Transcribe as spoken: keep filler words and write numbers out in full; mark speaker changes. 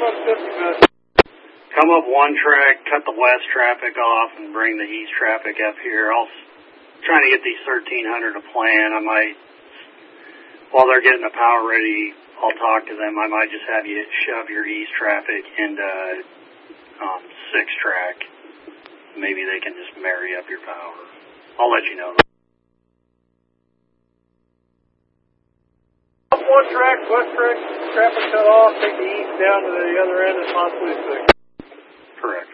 Speaker 1: up fifty best.
Speaker 2: Come up one track, cut the west traffic off, and bring the east traffic up here. I'll trying to get these thirteen hundred to plan. I might, while they're getting the power ready, I'll talk to them. I might just have you shove your east traffic into um, six track. Maybe they can just marry up your power. I'll let you know.
Speaker 1: Up one track, west track, traffic cut off, take the east down to the other end and possibly six.
Speaker 2: Correct.